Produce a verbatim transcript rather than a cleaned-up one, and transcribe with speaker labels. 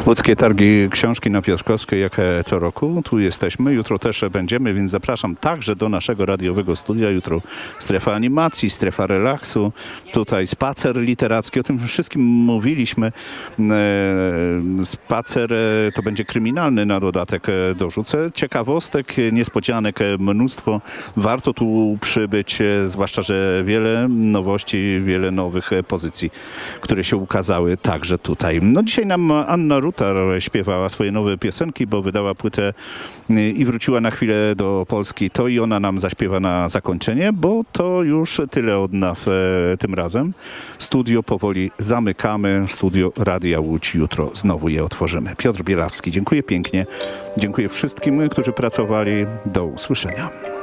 Speaker 1: Łódzkie Targi Książki na Piotrkowskiej, jak co roku. Tu jesteśmy, jutro też będziemy, więc zapraszam także do naszego radiowego studia. Jutro strefa animacji, strefa relaksu, tutaj spacer literacki. O tym wszystkim mówiliśmy. E, spacer e, to będzie kryminalny na dodatek, e, dorzucę. Ciekawostek, niespodzianek mnóstwo. Warto tu przybyć, e, zwłaszcza, że wiele nowości, wiele nowych e, pozycji, które się ukazały także tutaj. No dzisiaj nam Anna Rutar śpiewała swoje nowe piosenki, bo wydała płytę i wróciła na chwilę do Polski. To i ona nam zaśpiewa na zakończenie, bo to już tyle od nas e, tym razem. Studio powoli zamykamy. Studio Radia Łódź. Jutro znowu je otworzymy. Piotr Bielawski, dziękuję pięknie. Dziękuję wszystkim, którzy pracowali. Do usłyszenia.